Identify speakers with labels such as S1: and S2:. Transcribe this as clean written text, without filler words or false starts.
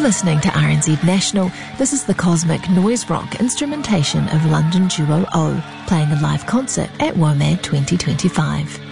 S1: listening to RNZ National. This is the cosmic noise rock instrumentation of London duo O, playing a live concert at WOMAD 2025.